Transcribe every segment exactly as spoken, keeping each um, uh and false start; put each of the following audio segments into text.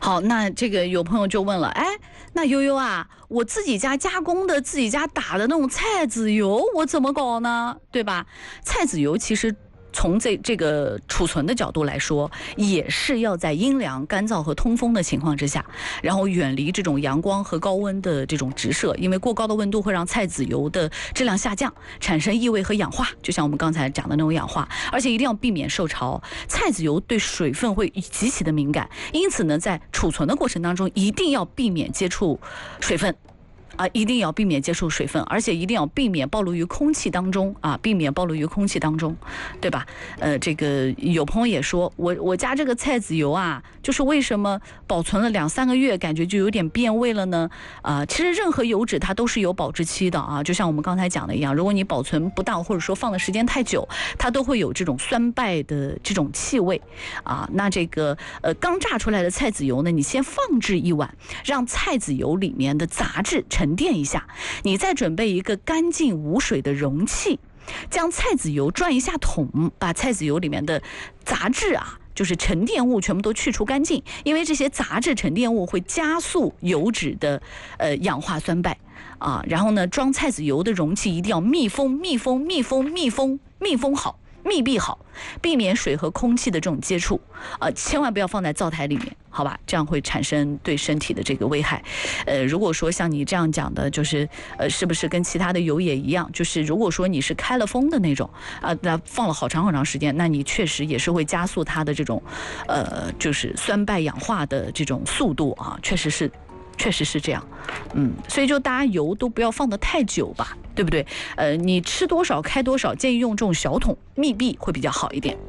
好，那这个有朋友就问了，哎，那悠悠啊，我自己家加工的、自己家打的那种菜籽油，我怎么搞呢？对吧？菜籽油其实从这这个储存的角度来说，也是要在阴凉、干燥和通风的情况之下，然后远离这种阳光和高温的这种直射，因为过高的温度会让菜籽油的质量下降，产生异味和氧化，就像我们刚才讲的那种氧化，而且一定要避免受潮。菜籽油对水分会极其的敏感，因此呢，在储存的过程当中，一定要避免接触水分。啊，一定要避免接触水分，而且一定要避免暴露于空气当中啊，避免暴露于空气当中，对吧？呃，这个有朋友也说，我我家这个菜籽油啊，就是为什么保存了两三个月，感觉就有点变味了呢？啊、呃，其实任何油脂它都是有保质期的啊，就像我们刚才讲的一样，如果你保存不当，或者说放的时间太久，它都会有这种酸败的这种气味啊。那这个呃刚榨出来的菜籽油呢，你先放置一晚，让菜籽油里面的杂质沉淀一下，你再准备一个干净无水的容器，将菜籽油转一下桶，把菜籽油里面的杂质啊，就是沉淀物全部都去除干净，因为这些杂质沉淀物会加速油脂的呃氧化酸败啊。然后呢，装菜籽油的容器一定要密封、密封、密封、密封、密封好。密闭好，避免水和空气的这种接触，呃，千万不要放在灶台里面，好吧？这样会产生对身体的这个危害。呃，如果说像你这样讲的，就是呃，是不是跟其他的油也一样？就是如果说你是开了封的那种啊、呃，那放了好长好长时间，那你确实也是会加速它的这种呃，就是酸败氧化的这种速度啊，确实是。确实是这样，嗯，所以就大家油都不要放得太久吧，对不对？呃，你吃多少开多少，建议用这种小桶密闭会比较好一点。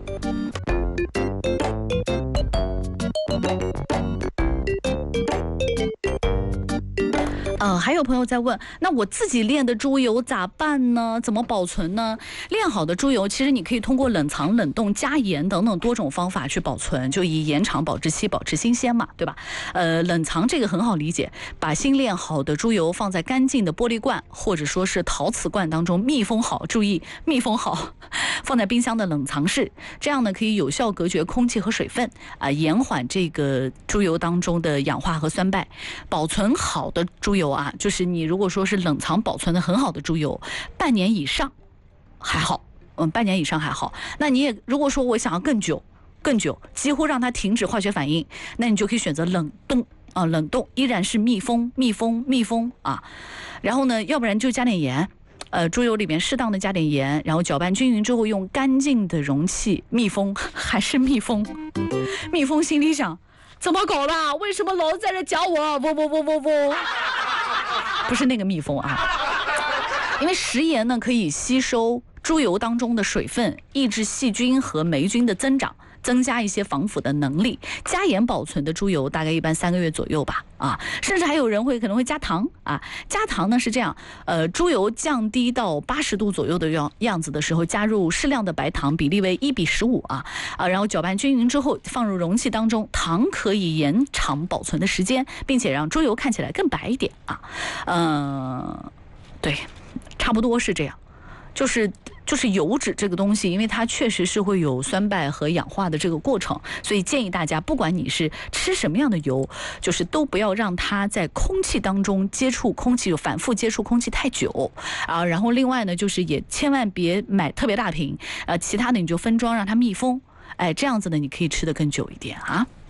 呃，还有朋友在问，那我自己炼的猪油咋办呢？怎么保存呢？炼好的猪油，其实你可以通过冷藏、冷冻、加盐等等多种方法去保存，就以延长保质期、保持新鲜嘛，对吧？呃，冷藏这个很好理解，把新炼好的猪油放在干净的玻璃罐或者说是陶瓷罐当中密封好，注意密封好，放在冰箱的冷藏室，这样呢可以有效隔绝空气和水分啊、呃，延缓这个猪油当中的氧化和酸败。保存好的猪油啊，就是你如果说是冷藏保存的很好的猪油，半年以上还好，嗯，半年以上还好。那你也如果说我想要更久、更久，几乎让它停止化学反应，那你就可以选择冷冻啊、呃，冷冻依然是密封、密封、密封啊。然后呢，要不然就加点盐，呃，猪油里面适当的加点盐，然后搅拌均匀之后，用干净的容器密封，还是密封，密封。心里想，怎么搞的？为什么老在这讲我？嗡嗡嗡嗡嗡。不是那个密封啊，因为食盐呢可以吸收猪油当中的水分，抑制细菌和霉菌的增长，增加一些防腐的能力。加盐保存的猪油大概一般三个月左右吧，啊，甚至还有人会可能会加糖啊。加糖呢是这样，呃，猪油降低到八十度左右的样样子的时候，加入适量的白糖，比例为一比十五啊啊，然后搅拌均匀之后放入容器当中，糖可以延长保存的时间，并且让猪油看起来更白一点啊。嗯、呃，对，差不多是这样，就是。就是油脂这个东西，因为它确实是会有酸败和氧化的这个过程，所以建议大家，不管你是吃什么样的油，就是都不要让它在空气当中接触空气，反复接触空气太久啊。然后另外呢，就是也千万别买特别大瓶，呃，其他的你就分装让它密封，哎，这样子呢，你可以吃得更久一点啊。